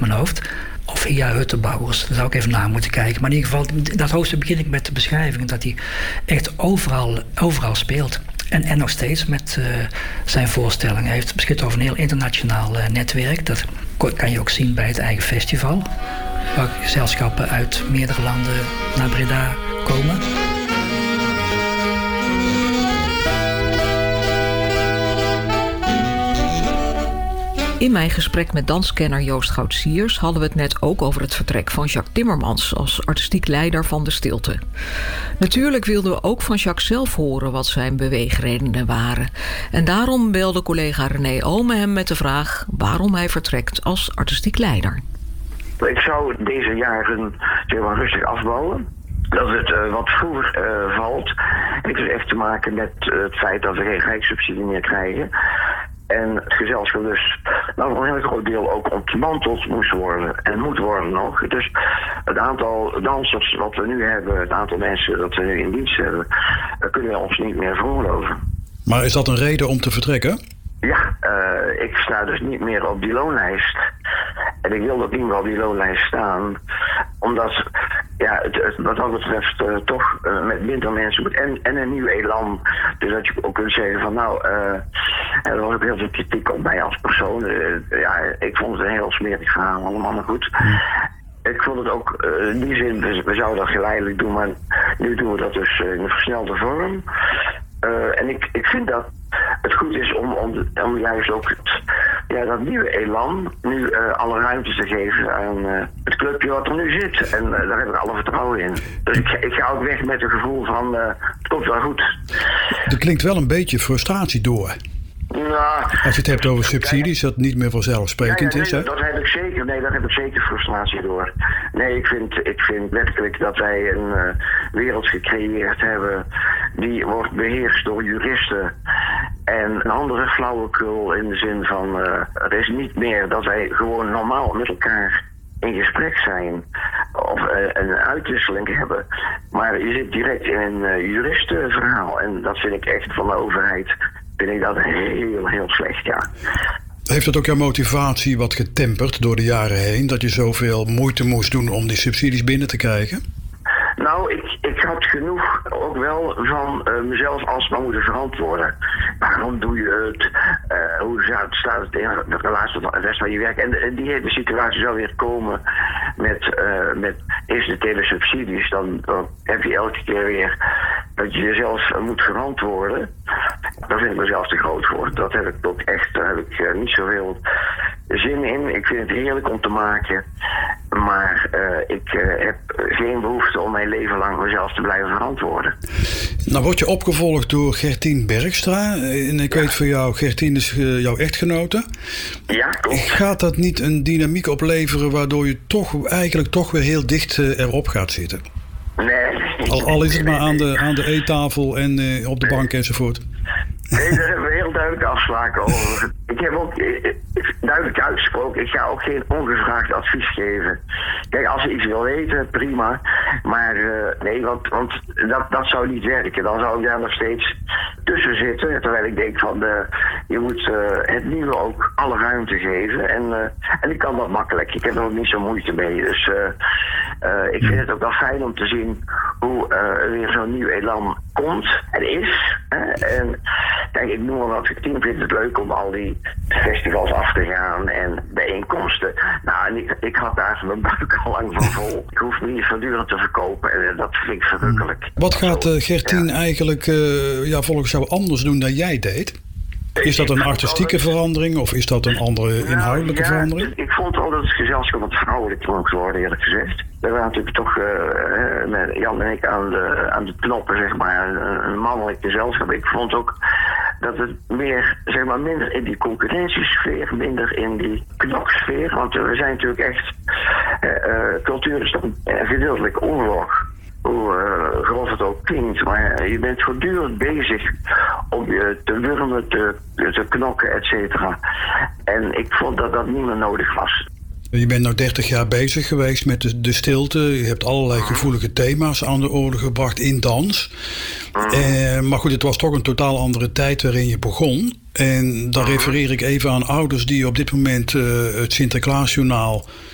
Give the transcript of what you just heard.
mijn hoofd. Of via Huttenbouwers, daar zou ik even naar moeten kijken. Maar in ieder geval, dat hoofdstuk begin ik met de beschrijving dat hij echt overal speelt. En nog steeds met zijn voorstellingen. Hij beschikt over een heel internationaal netwerk. Dat kan je ook zien bij het eigen festival. Waar gezelschappen uit meerdere landen naar Breda komen. In mijn gesprek met danskenner Joost Goud-Siers hadden we het net ook over het vertrek van Jacques Timmermans als artistiek leider van De Stilte. Natuurlijk wilden we ook van Jacques zelf horen wat zijn beweegredenen waren. En daarom belde collega René Omen hem met de vraag waarom hij vertrekt als artistiek leider. Ik zou deze jaren rustig afbouwen. Dat het wat vroeger valt. En ik heb echt te maken met het feit dat we geen rijkssubsidie meer krijgen. En het gezelschap dus voor een heel groot deel ook ontmanteld moest worden. En moet worden nog. Dus het aantal dansers wat we nu hebben, het aantal mensen dat we nu in dienst hebben, kunnen we ons niet meer veroorloven. Maar is dat een reden om te vertrekken? Ja, ik sta dus niet meer op die loonlijst. En ik wil ook niet meer op die loonlijst staan. Omdat, ja, het wat dat betreft toch met minder mensen moet. En een nieuw elan. Dus dat je ook kunt zeggen van er was ook heel veel kritiek op mij als persoon. Ja, ik vond het een heel smerig verhaal allemaal, maar goed. Ik vond het ook in die zin, we zouden dat geleidelijk doen, maar nu doen we dat dus in een versnelde vorm. En ik vind dat het goed is om juist ook dat nieuwe elan nu alle ruimte te geven aan het clubje wat er nu zit. En daar heb ik alle vertrouwen in. Dus ik ga ook weg met het gevoel van het komt wel goed. Er klinkt wel een beetje frustratie door. Nou, als je het hebt over subsidies, dat niet meer vanzelfsprekend is, hè? Dat heb ik zeker. Nee, daar heb ik zeker frustratie door. Nee, ik vind werkelijk dat wij een wereld gecreëerd hebben die wordt beheerst door juristen. En een andere flauwekul in de zin van het is niet meer dat wij gewoon normaal met elkaar in gesprek zijn of een uitwisseling hebben. Maar je zit direct in een juristenverhaal en dat vind ik echt van de overheid. Vind ik dat heel, heel slecht, ja. Heeft dat ook jouw motivatie wat getemperd door de jaren heen? Dat je zoveel moeite moest doen om die subsidies binnen te krijgen? Nou, ik had genoeg ook wel van mezelf alsmaar moeten verantwoorden. Waarom doe je het? Hoe staat het in de relatie tot de rest van je werk? En die hele situatie zou weer komen met eerst de telesubsidies. Dan heb je elke keer weer dat je jezelf moet verantwoorden. Daar vind ik mezelf te groot voor. Dat heb ik ook echt, daar heb ik niet zoveel zin in. Ik vind het heerlijk om te maken. Maar ik heb geen behoefte om mijn leven lang mezelf te blijven verantwoorden. Nou word je opgevolgd door Gertien Bergstra. En ik weet van jou, Gertien is jouw echtgenote. Ja, klopt. Gaat dat niet een dynamiek opleveren waardoor je toch weer heel dicht erop gaat zitten? Nee. Al is het maar aan de eettafel en op de bank enzovoort. Nee, daar hebben we heel duidelijke afspraken over. Ik heb ook duidelijk uitgesproken, ik ga ook geen ongevraagd advies geven. Kijk, als je iets wil weten, prima. Maar nee, want dat zou niet werken. Dan zou ik daar nog steeds tussen zitten. Terwijl ik denk van, je moet het nieuwe ook alle ruimte geven. En ik kan dat makkelijk. Ik heb er ook niet zo moeite mee. Dus ik vind het ook wel fijn om te zien hoe weer zo'n nieuw elan komt en is. En kijk, ik noem maar wat, ik vind het leuk om al die festivals af te gaan en bijeenkomsten. Nou, en ik had daar mijn buik al lang van vol. Ik hoef me niet voortdurend te verkopen en dat vind ik verrukkelijk. Wat gaat Gertien eigenlijk volgens jou anders doen dan jij deed? Is dat een artistieke verandering of is dat een andere inhoudelijke verandering? Ik vond wel dat het gezelschap wat vrouwelijk mocht worden, eerlijk gezegd. We waren natuurlijk toch met Jan en ik aan de knoppen, zeg maar, een mannelijk gezelschap. Ik vond ook dat het meer, zeg maar, minder in die concurrentiesfeer, minder in die knoksfeer. Want we zijn natuurlijk echt, cultuur is toch een gedeeltelijk oorlog. Hoe grof het ook klinkt, maar je bent voortdurend bezig om je te wurmen, te knokken, et cetera. En ik vond dat dat niet meer nodig was. Je bent nu 30 jaar bezig geweest met de stilte. Je hebt allerlei gevoelige thema's aan de orde gebracht in dans. Maar goed, het was toch een totaal andere tijd waarin je begon. En dan refereer ik even aan ouders die op dit moment het Sinterklaasjournaal